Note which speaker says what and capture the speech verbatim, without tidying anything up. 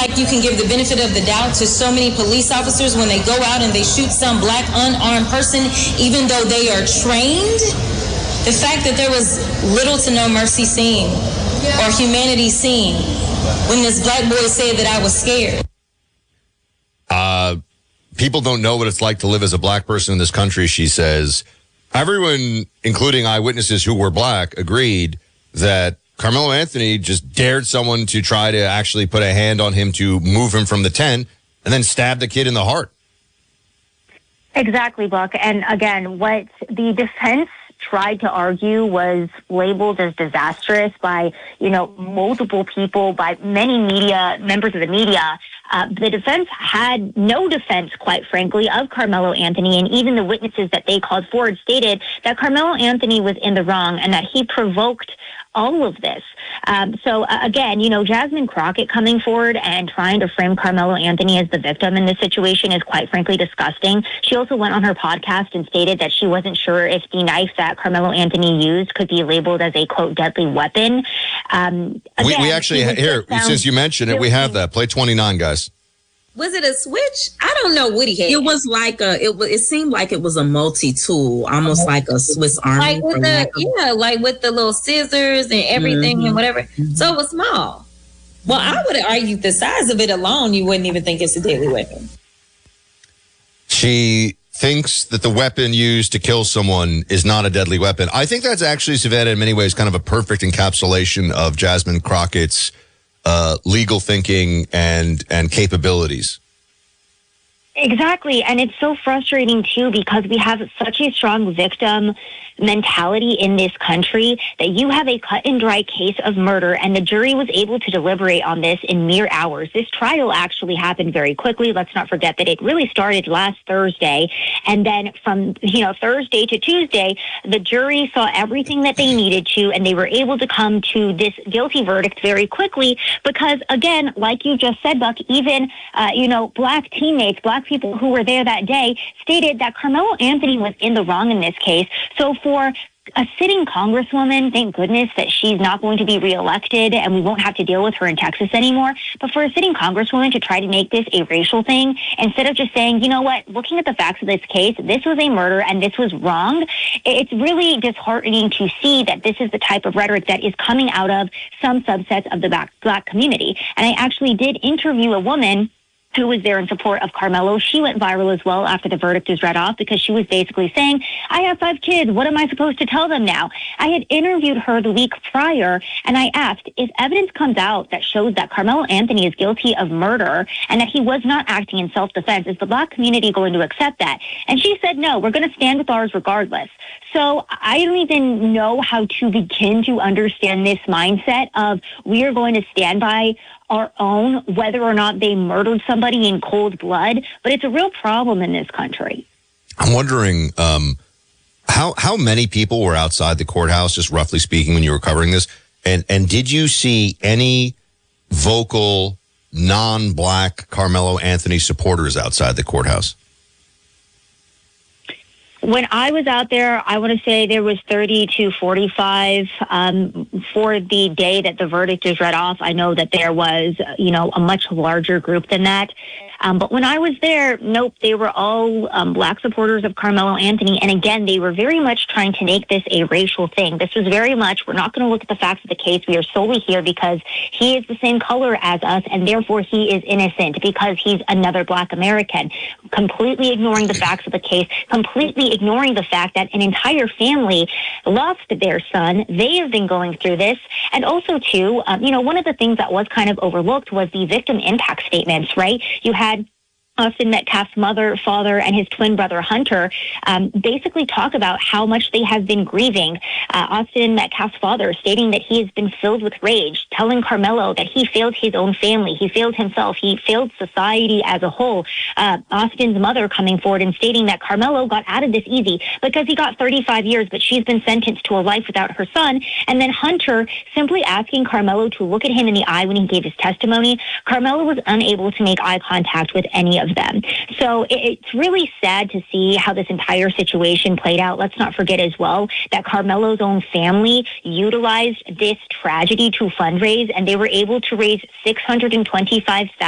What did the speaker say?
Speaker 1: like you can give the benefit of the doubt to so many police officers when they go out and they shoot some black unarmed person, even though they are trained. The fact that there was little to no mercy seen or humanity seen when this black boy said that I was scared.
Speaker 2: Uh, people don't know what it's like to live as a black person in this country, she says. Everyone, including eyewitnesses who were black, agreed that Carmelo Anthony just dared someone to try to actually put a hand on him to move him from the tent and then stab the kid in the heart.
Speaker 3: Exactly, Buck. And again, what the defense tried to argue was labeled as disastrous by, you know, multiple people, by many media, members of the media. Uh, the defense had no defense, quite frankly, of Carmelo Anthony, and even the witnesses that they called forward stated that Carmelo Anthony was in the wrong and that he provoked all of this. Um, so uh, again, you know, Jasmine Crockett coming forward and trying to frame Carmelo Anthony as the victim in this situation is quite frankly disgusting. She also went on her podcast and stated that she wasn't sure if the knife that Carmelo Anthony used could be labeled as a, quote, deadly weapon. Um, again,
Speaker 2: we, we actually, here, since you mentioned it, we have that. Play twenty-nine, guys.
Speaker 4: Was it a switch? I don't know what he had. It was like a. It was. It seemed like it was a multi-tool, almost like a Swiss Army.
Speaker 1: Like with the yeah, like with the little scissors and everything mm-hmm. and whatever. Mm-hmm. So it was small. Well, I would argue the size of it alone, you wouldn't even think it's a deadly weapon.
Speaker 2: She thinks that the weapon used to kill someone is not a deadly weapon. I think that's actually, Savannah, in many ways, kind of a perfect encapsulation of Jasmine Crockett's Uh, legal thinking and and capabilities.
Speaker 3: Exactly. And it's so frustrating, too, because we have such a strong victim mentality in this country that you have a cut and dry case of murder and the jury was able to deliberate on this in mere hours. This trial actually happened very quickly. Let's not forget that it really started last Thursday. And then from, you know, Thursday to Tuesday, the jury saw everything that they needed to and they were able to come to this guilty verdict very quickly because, again, like you just said, Buck, even, uh, you know, black teammates, black people who were there that day stated that Carmelo Anthony was in the wrong in this case. So for a sitting congresswoman, thank goodness that she's not going to be reelected and we won't have to deal with her in Texas anymore. But for a sitting congresswoman to try to make this a racial thing, instead of just saying, you know what, looking at the facts of this case, this was a murder and this was wrong, it's really disheartening to see that this is the type of rhetoric that is coming out of some subsets of the black, black community. And I actually did interview a woman who was there in support of Carmelo. She went viral as well after the verdict was read off because she was basically saying, I have five kids. What am I supposed to tell them now? I had interviewed her the week prior, and I asked, if evidence comes out that shows that Carmelo Anthony is guilty of murder and that he was not acting in self-defense, is the black community going to accept that? And she said, no, we're going to stand with ours regardless. So I don't even know how to begin to understand this mindset of we are going to stand by our own, whether or not they murdered somebody in cold blood. But it's a real problem in this country.
Speaker 2: I'm wondering um, how how many people were outside the courthouse, just roughly speaking, when you were covering this? And and did you see any vocal, non-black Carmelo Anthony supporters outside the courthouse?
Speaker 3: When I was out there, I want to say there was thirty to forty-five um, for the day that the verdict is read off. I know that there was, you know, a much larger group than that. Um, but when I was there, nope, they were all um, black supporters of Carmelo Anthony. And again, they were very much trying to make this a racial thing. This was very much, we're not going to look at the facts of the case. We are solely here because he is the same color as us, and therefore he is innocent because he's another black American. Completely ignoring the facts of the case, completely ignoring the fact that an entire family lost their son. They have been going through this. And also, too, um, you know, one of the things that was kind of overlooked was the victim impact statements, right? You had Austin Metcalf's mother, father, and his twin brother, Hunter, um, basically talk about how much they have been grieving. Uh, Austin Metcalf's father stating that he has been filled with rage, telling Carmelo that he failed his own family, he failed himself, he failed society as a whole. Uh, Austin's mother coming forward and stating that Carmelo got out of this easy because he got thirty-five years, but she's been sentenced to a life without her son. And then Hunter simply asking Carmelo to look at him in the eye when he gave his testimony. Carmelo was unable to make eye contact with any of them. So it's really sad to see how this entire situation played out. Let's not forget as well that Carmelo's own family utilized this tragedy to fundraise, and they were able to raise six hundred twenty-five thousand dollars